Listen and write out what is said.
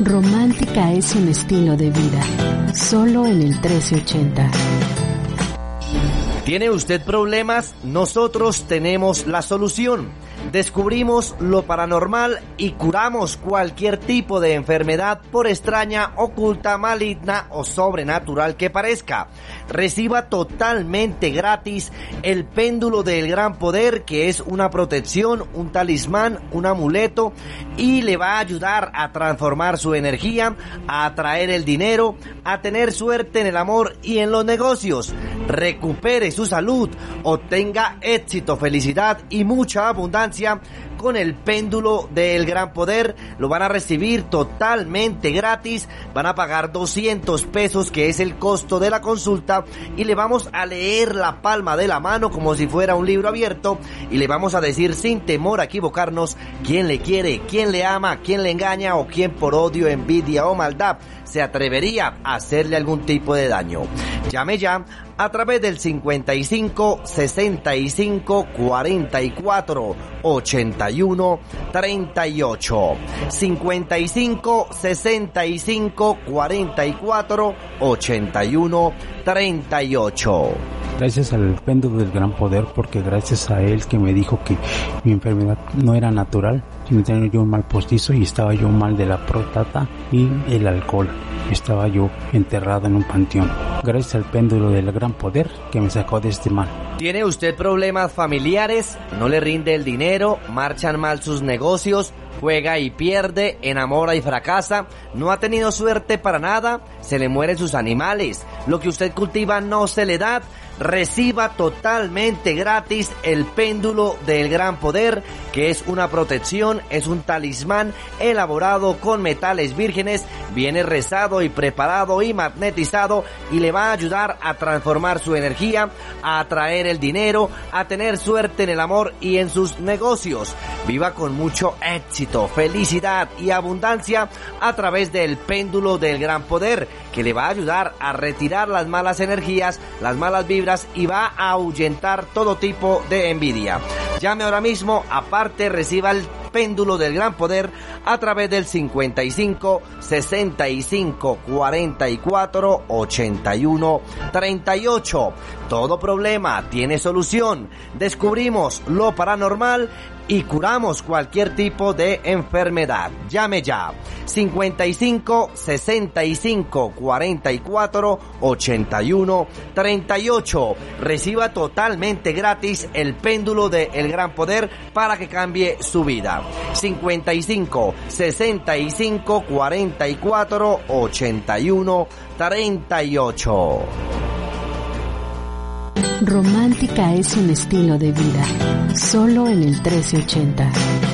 Romántica es un estilo de vida, solo en el 1380. ¿Tiene usted problemas? Nosotros tenemos la solución. Descubrimos lo paranormal y curamos cualquier tipo de enfermedad, por extraña, oculta, maligna o sobrenatural que parezca. Reciba totalmente gratis el péndulo del gran poder, que es una protección, un talismán, un amuleto, y le va a ayudar a transformar su energía, a atraer el dinero, a tener suerte en el amor y en los negocios. Recupere su salud, obtenga éxito, felicidad y mucha abundancia con el péndulo del gran poder. Lo van a recibir totalmente gratis. Van a pagar 200 pesos, que es el costo de la consulta, y le vamos a leer la palma de la mano como si fuera un libro abierto, y le vamos a decir sin temor a equivocarnos quién le quiere, quién le ama, quién le engaña o quién por odio, envidia o maldad se atrevería a hacerle algún tipo de daño. Llame ya a través del 55 65 44 81 38. 55 65 44 81 38. Gracias al péndulo del gran poder, porque gracias a él que me dijo que mi enfermedad no era natural, sino tenía yo un mal postizo y estaba yo mal de la próstata y el alcohol. Estaba yo enterrado en un panteón. Gracias al péndulo del gran poder que me sacó de este mal. ¿Tiene usted problemas familiares? ¿No le rinde el dinero? ¿Marchan mal sus negocios? ¿Juega y pierde? ¿Enamora y fracasa? ¿No ha tenido suerte para nada? ¿Se le mueren sus animales? ¿Lo que usted cultiva no se le da? Reciba totalmente gratis el péndulo del gran poder, que es una protección, es un talismán elaborado con metales vírgenes, viene rezado y preparado y magnetizado, y le va a ayudar a transformar su energía, a atraer el dinero, a tener suerte en el amor y en sus negocios. Viva con mucho éxito, felicidad y abundancia a través del péndulo del gran poder, que le va a ayudar a retirar las malas energías, las malas vibras, y va a ahuyentar todo tipo de envidia. Llame ahora mismo, aparte reciba el péndulo del gran poder a través del 55 65 44 81 38. Todo problema tiene solución. Descubrimos lo paranormal y curamos cualquier tipo de enfermedad. Llame ya. 55 65 44 81 38. Reciba totalmente gratis el péndulo del gran poder para que cambie su vida. 55 65 44 81 38. Romántica es un estilo de vida, solo en el 1380.